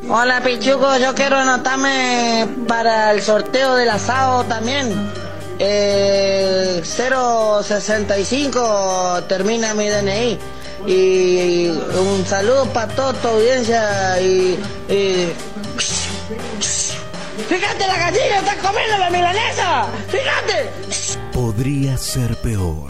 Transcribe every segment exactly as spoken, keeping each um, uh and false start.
Hola Pichuco, yo quiero anotarme para el sorteo del asado también. Eh, cero sesenta y cinco termina mi D N I. Y un saludo para toda tu audiencia y, y... ¡Fíjate, la gallina está comiendo la milanesa! ¡Fíjate! Podría ser peor.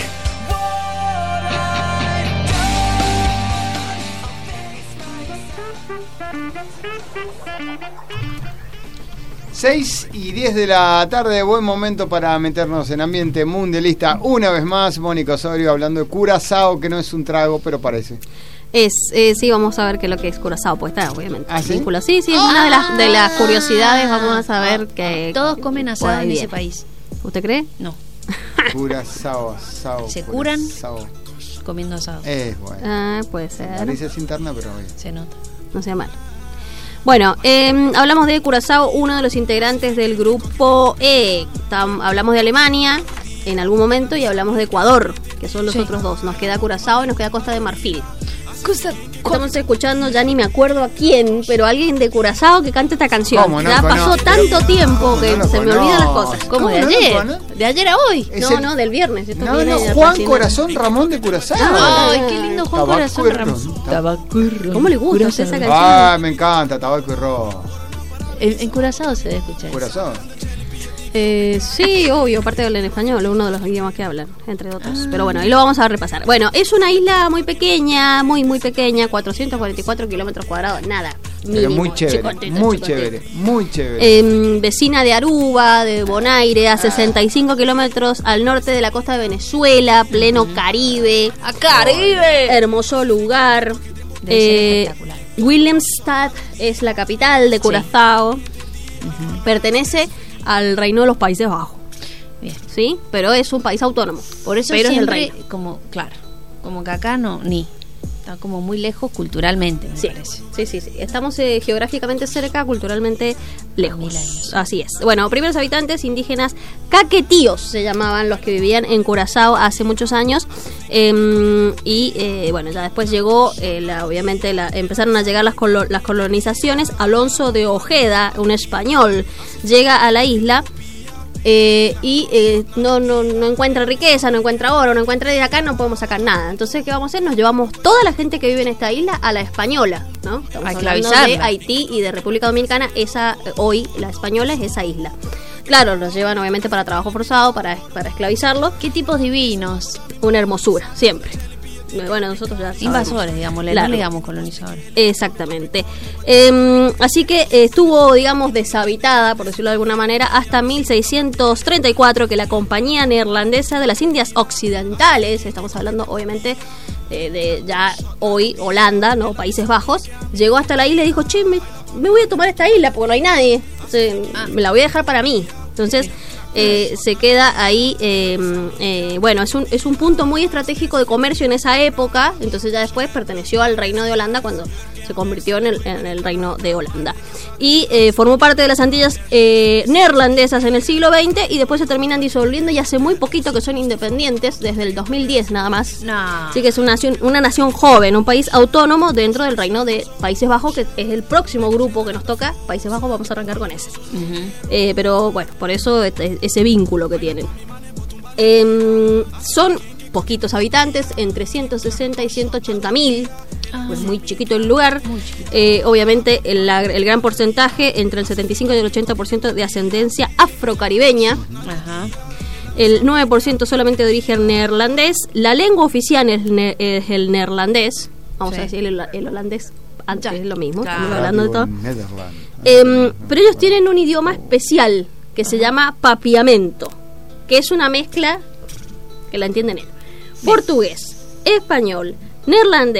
seis y diez de la tarde, buen momento para meternos en ambiente mundialista. Una vez más, Mónica Osorio hablando de Curazao, que no es un trago, pero parece. Es, eh, sí, vamos a ver qué es lo que es Curazao, pues está, obviamente. ¿Ah, sí? Sí, sí, es una de las, de las curiosidades, vamos a saber que... Todos comen asado en ese país. ¿Usted cree? No. Curazao, asado. ¿Se curan? Curazao. Comiendo asado. Es bueno. Ah, puede ser. La nariz es interna, pero bien. Se nota. No sea mal. Bueno, eh, hablamos de Curazao, uno de los integrantes del grupo E. Tam, hablamos de Alemania en algún momento y hablamos de Ecuador, que son los sí. otros dos. Nos queda Curazao y nos queda Costa de Marfil. Costa, Estamos escuchando, ya ni me acuerdo a quién, pero alguien de Curazao que cante esta canción. No ya pasó no, tanto pero, tiempo que no se me olvidan las cosas. ¿Cómo, ¿Cómo de ayer? No ¿De ayer a hoy? No, el... no, del viernes. Esto no, no, Juan Corazón Ramón de Curazao. Ay, qué lindo Juan Tabaco Corazón Ramón. Tabaco y ron. ¿Cómo le gusta esa canción? Ah, me encanta, Tabaco y ron. En, en Curazao se debe escuchar. Curazao. Eh, sí, obvio, aparte de hablar en español, uno de los idiomas que hablan, entre otros. Ah. Pero bueno, ahí lo vamos a repasar. Bueno, es una isla muy pequeña, muy, muy pequeña, cuatrocientos cuarenta y cuatro kilómetros cuadrados, nada. Mínimo, Pero muy chévere, chicontito, muy chicontito. chévere, muy chévere. Eh, vecina de Aruba, de Bonaire, a sesenta y cinco kilómetros al norte de la costa de Venezuela, pleno uh-huh. Caribe. ¡A Caribe! Hermoso lugar. Eh, Willemstad es la capital de Curazao. Sí. Uh-huh. Pertenece al Reino de los Países Bajos. Bien. ¿Sí? Pero es un país autónomo. Por eso pero siempre, es el reino. como, claro, como que acá no, ni. Está como muy lejos culturalmente, me sí. parece. Sí, sí, sí. Estamos eh, geográficamente cerca, culturalmente lejos. Así es. Bueno, primeros habitantes indígenas caquetíos se llamaban los que vivían en Curazao hace muchos años. Eh, y eh, bueno, ya después llegó, eh, la, obviamente, la, empezaron a llegar las, colo- las colonizaciones. Alonso de Ojeda, un español, llega a la isla. Eh, y eh, no, no, no encuentra riqueza, no encuentra oro, no encuentra de acá, no podemos sacar nada. Entonces, ¿qué vamos a hacer? Nos llevamos toda la gente que vive en esta isla a la española, ¿no? Estamos hablando de Haití y de República Dominicana. Esa hoy, la española, es esa isla. Claro, los llevan obviamente para trabajo forzado, para, para esclavizarlos. ¿Qué tipos divinos? Una hermosura, siempre. Bueno, nosotros ya invasores, digamos, le claro. digamos colonizadores. Exactamente. Eh, así que eh, estuvo, digamos, deshabitada, por decirlo de alguna manera, hasta mil seiscientos treinta y cuatro, que la Compañía Neerlandesa de las Indias Occidentales, estamos hablando obviamente eh, de ya hoy Holanda, no Países Bajos, llegó hasta la isla y dijo, che, me, me voy a tomar esta isla porque no hay nadie, entonces, ah. me la voy a dejar para mí. Entonces... Okay. Eh, se queda ahí, eh, eh, bueno, es un, es un punto muy estratégico de comercio en esa época, entonces ya después perteneció al Reino de Holanda cuando se convirtió en el, en el Reino de Holanda. Y eh, formó parte de las Antillas eh, neerlandesas en el siglo veinte y después se terminan disolviendo y hace muy poquito que son independientes, desde el dos mil diez nada más. No. Así que es una nación, una nación joven, un país autónomo dentro del Reino de Países Bajos, que es el próximo grupo que nos toca. Países Bajos, vamos a arrancar con ese. Uh-huh. Eh, pero bueno, por eso este, ese vínculo que tienen. Eh, son poquitos habitantes, entre ciento sesenta y ciento ochenta mil. Ah, pues muy chiquito el lugar. Chiquito. Eh, obviamente el, la, el gran porcentaje, entre el setenta y cinco y el ochenta por ciento de ascendencia afrocaribeña. Ajá. El nueve por ciento solamente de origen neerlandés. La lengua oficial es, ne- es el neerlandés. Vamos sí. a decir el, el holandés. Antes ya. Es lo mismo. Claro. Estamos hablando de todo. Eh, pero ellos tienen un idioma especial que Ajá. se llama papiamento, que es una mezcla que la entienden ellos. Portugués, español, neerlandés,